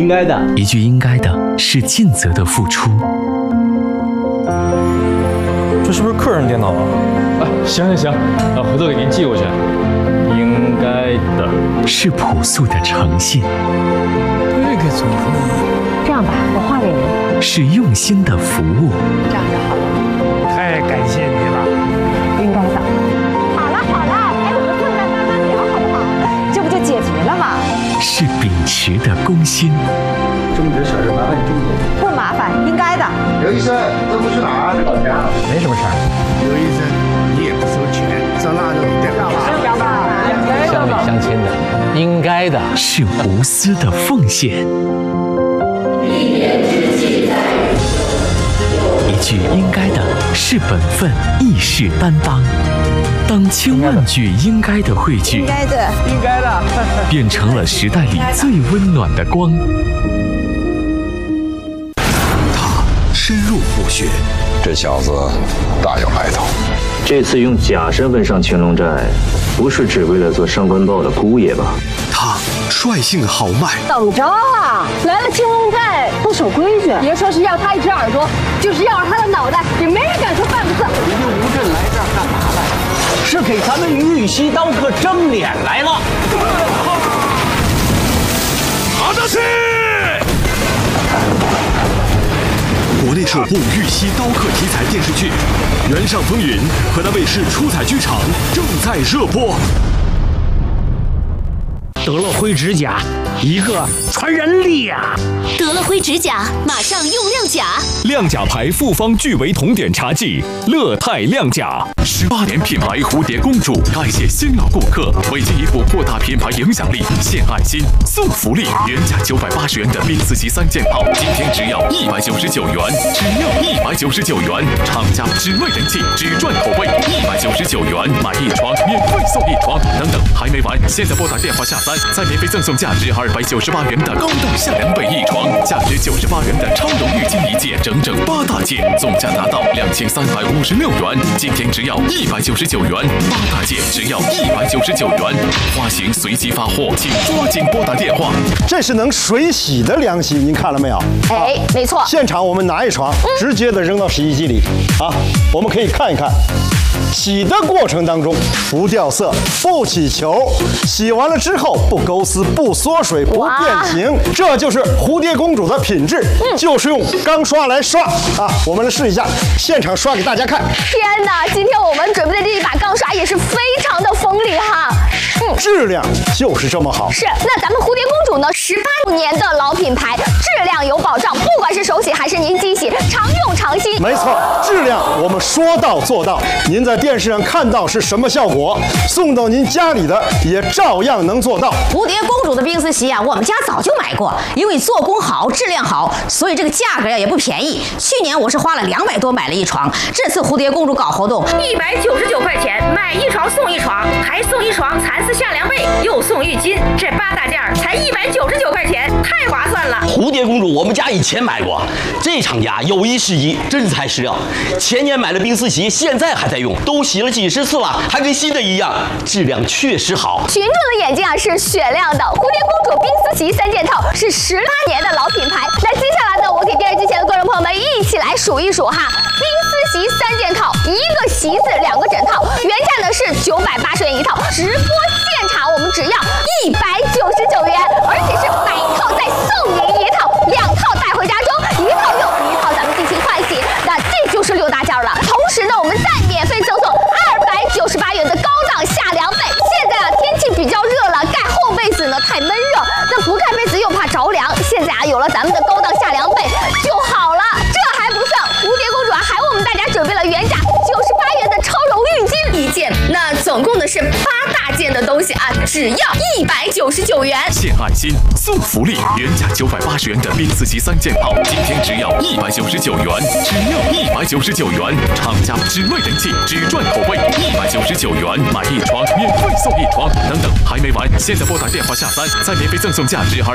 应该的。 一句应该的是尽责的付出。 这是不是客人电脑啊？ 行，回头给您寄过去。应该的是朴素的诚信。 这个怎么？ 这样吧，我画给您。 是用心的服务。 这样就好了。 太感谢你了。 应该的。好了，还怎么坐在慢慢聊好不好？这不就解决了吗？ 是秉持的公心。 争执小事麻烦你郑总。 不麻烦，应该的。 刘医生，这不去哪儿？老家。 没什么事儿。 刘医生，你也不收钱，这那就得干嘛？ 乡里乡亲的，应该的。 是无私的奉献。一句应该的是本分，亦是担当。当千万句应该的汇聚， 应该的， 变成了时代里最温暖的光。 他深入虎穴， 这小子大有来头。 这次用假身份上乾隆寨，不是只为了做上官豹的姑爷吧？ 他率性豪迈。 怎么着啊？来了青龙寨不守规矩，别说是要他一只耳朵，就是要他的脑袋，也没人敢说半个字。 你就吴镇来这儿干嘛来？是给咱们玉溪刀客争脸来了。 阿达西！国内首部玉溪刀客题材电视剧《原上风云》，河南卫视出彩剧场正在热播。 德乐辉指甲，一个传人力啊！ 德乐辉指甲，马上用亮甲。 亮甲牌复方聚维酮碘茶剂，乐泰亮甲。18年品牌蝴蝶公主，感谢新老顾客，为进一步扩大品牌影响力，献爱心送福利，原价980元的冰丝席3件套，今天只要199元，只要199元，厂家只卖人气，只赚口碑，199元买一床免费送一床，等等还没完，现在拨打电话下单，再免费赠送价值298元的高档夏凉被一床，价值98元的超柔浴巾一件，整整8大件，总价达到2356元，今天只要199元，8大件只要199元，花型随机发货，请抓紧拨打电话。 这是能水洗的凉席，您看了没有？ 哎，没错。 现场我们拿一床，直接的扔到洗衣机里啊，我们可以看一看。洗的过程当中不掉色、不起球，洗完了之后不勾丝、不缩水、不变形，这就是蝴蝶公主的品质，就是用钢刷来刷啊！我们来试一下，现场刷给大家看。 天哪，今天我们准备的这一把钢刷也是非常的锋利哈。 质量就是这么好。 是，那咱们蝴蝶公主呢，18年的老品牌，质量有保障，不管是手洗还是您机洗，常用常新。 没错，质量我们说到做到。您在电视上看到是什么效果，送到您家里的也照样能做到。 蝴蝶公主的冰丝席啊，我们家早就买过，因为做工好、质量好，所以这个价格呀也不便宜。去年我是花了200多买了一床，这次蝴蝶公主搞活动 ，199块钱买一床送一床，还送一床蚕丝夏凉被，又送浴巾，这8大件才199块钱，太划算了。 蝴蝶公主我们家以前买过，这厂家有一是一，真材实料。前年买的冰丝席，现在还在用，都洗了几10次了，还跟新的一样，质量确实好。 群众的眼睛啊是雪亮的，蝴蝶公主冰丝席3件套是18年的老品牌。那接下来呢，我给电视机前的观众朋友们一起来数一数哈，冰丝席3件套，一个席子2个枕套，原价呢是980元一套，直播现场我们只要199元，而且是买一套再送您一套，2套带回家中，1套用，1套咱们进行换洗，那这就是6大件了。同时呢，我们再免费赠送298元的高档夏凉被。现在啊天气比较热了，盖厚被子呢太闷热，那不盖被子又怕着凉。现在啊有了咱们的高档夏凉被就好了。这还不算，蝴蝶公主啊还为我们大家准备了原价98元的超柔浴巾一件，那总共的是8大件的东西啊，只要199元。 献爱心送福利，原价980元的冰丝席3件套，今天只要199元，只要199元，厂家只卖人气，只赚口碑，199元买一床免费送一床，等等还没完，现在拨打电话下单，再免费赠送价值